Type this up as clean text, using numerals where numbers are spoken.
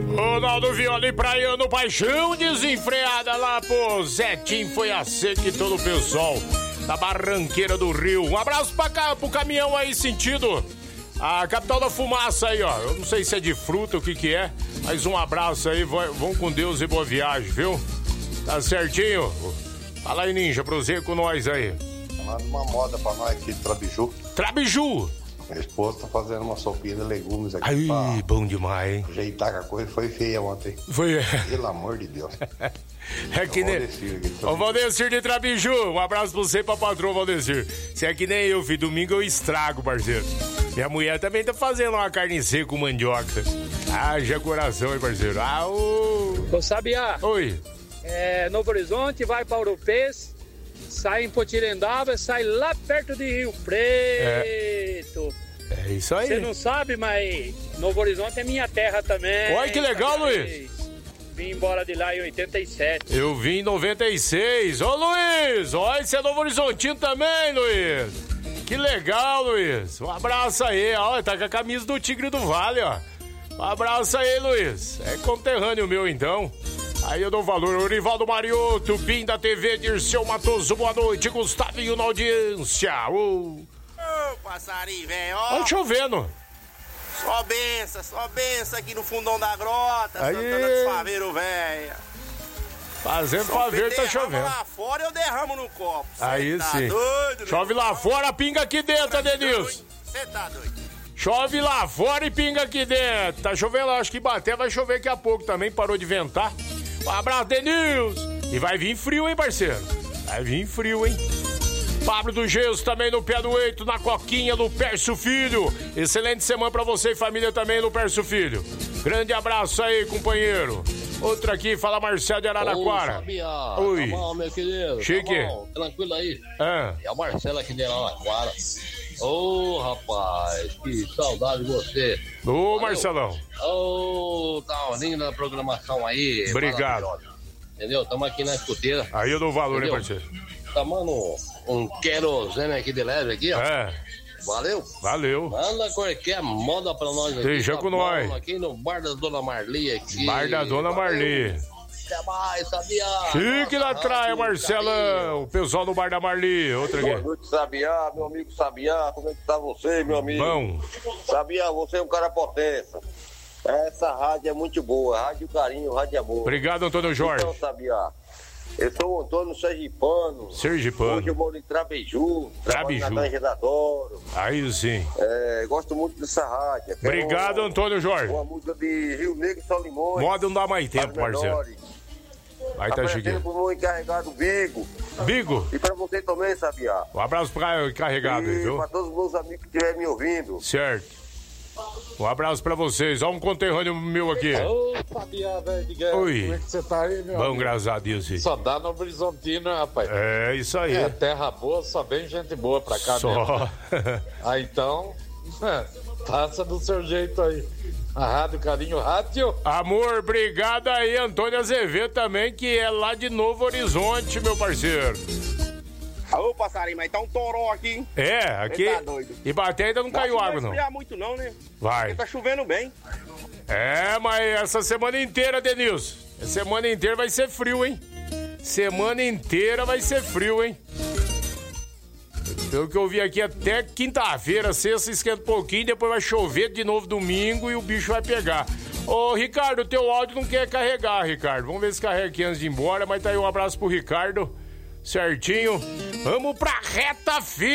Ronaldo Violi praiano, paixão desenfreada lá, pô. Zetinho foi a seca e todo o pessoal da Barranqueira do Rio. Um abraço pra cá, pro caminhão aí, sentido a capital da fumaça aí, ó. Eu não sei se é de fruta, o que é, mas um abraço aí, vão com Deus e boa viagem, viu? Tá certinho? Fala aí, Ninja, prosegue com nós aí. Manda uma moda pra nós aqui de Trabiju. Trabiju! Minha esposa tá fazendo uma sopinha de legumes aqui. Ai, bom demais, hein? Ajeitar que a coisa foi feia ontem. Foi. Pelo amor de Deus. É que nem... Ô, Valdecir de Trabiju, um abraço pra você e pra patroa, Valdecir. Se é que nem eu, filho, domingo eu estrago, parceiro. Minha mulher também tá fazendo uma carne seca com mandioca. Haja coração, hein, parceiro. Ô, Sabiá. Oi. Novo Horizonte, vai para Ouro-Pes, sai em Potirendaba, sai lá perto de Rio Preto. É isso aí. Você não sabe, mas Novo Horizonte é minha terra também. Olha que legal, Luiz. Vim embora de lá em 87. Eu vim em 96. Ô, Luiz, olha, você é Novo Horizontino também, Luiz. Que legal, Luiz. Um abraço aí, ó, tá com a camisa do Tigre do Vale, ó. Um abraço aí, Luiz. É conterrâneo meu, então. Aí eu dou valor. Orivaldo Marioto, Bim da TV, Dirceu Matoso, boa noite. Gustavinho na audiência. Ô, passarinho, velho, ó. Olha chovendo. Só benção aqui no fundão da grota, aí. Santana dos Faveiros, velho. Fazendo faveiro, tá chovendo. Lá fora eu derramo no copo. Aí tá sim. Doido, chove lá fora, pinga aqui dentro, Adenilson. Você tá doido. Chove lá fora e pinga aqui dentro. Tá chovendo lá, acho que bater vai chover daqui a pouco também, parou de ventar. Um abraço, Denilson. E vai vir frio, hein, parceiro? Vai vir frio, hein? Pablo do Geus também no pé do eito, na coquinha do Pércio Filho. Excelente semana pra você e família também no Pércio Filho. Grande abraço aí, companheiro. Outra aqui, fala Marcelo de Araraquara. Ô, Sabia. Oi. Tá bom, meu querido. Chique. Tá bom, tranquilo aí. Ah. É o Marcelo aqui de Araraquara. Ô, rapaz, que saudade de você. Ô, Marcelão. Ô, tá linda a programação aí. Obrigado. Entendeu? Tamo aqui na escuteira. Aí eu dou valor, entendeu? hein, parceiro? Tomando um querosene aqui de leve aqui, ó. Valeu? Valeu. Manda qualquer moda pra nós aqui. Deixa com nós. Aqui no Bar da Dona Marli aqui. Bar da Dona Marli. Até mais, Sabia. Chique na traia, Marcelão. O pessoal do Bar da Marli. Outra aqui. Boa noite, Sabiá, meu amigo Sabiá. Como é que tá você, meu amigo? Bom. Sabiá, você é um cara potência. Essa rádio é muito boa. Rádio Carinho, Rádio Amor. Obrigado, Antônio Jorge. Então, Sabiá, eu sou o Antônio Sergipano. Sergipano. Hoje eu moro em Trabiju. Trabiju. Na Granja da Doro. Aí sim. Gosto muito dessa rádio. Obrigado, Antônio Jorge. Uma música de Rio Negro e Solimões. Moda não dá mais tempo, parceiro. Aí tá chiquinho. Pro meu encarregado Bigo. Bigo. E pra você também, Sabiá. Um abraço pra encarregado, e viu? pra todos os meus amigos que estiverem me ouvindo. Certo. Um abraço pra vocês. Olha um conterrâneo meu aqui. Ô, Sabiá, velho de guerra. Oi. Como é que você tá aí, meu Bom, amigo? graças a Deus, sim. Só dá no Horizontino, rapaz. É, isso aí. É terra boa, só vem gente boa pra cá Só. mesmo. Aí então, passa do seu jeito aí. A Rádio Carinho, Rádio. Amor, obrigado aí, Antônio Azevedo também, que é lá de Novo Horizonte, meu parceiro. Ô, passarinho, mas tá um toró aqui, hein? Aqui. Ele tá doido. E bater ainda não caiu água, não. Não vai esfriar muito não, né? Vai. Porque tá chovendo bem. Mas essa semana inteira, Denilson. Semana inteira vai ser frio, hein? Semana inteira vai ser frio, hein? Pelo que eu vi aqui, até quinta-feira, sexta esquenta um pouquinho, depois vai chover de novo domingo e o bicho vai pegar. Ô, Ricardo, o teu áudio não quer carregar, Ricardo. Vamos ver se carrega aqui antes de ir embora, mas tá aí um abraço pro Ricardo. Certinho. Vamos pra reta final.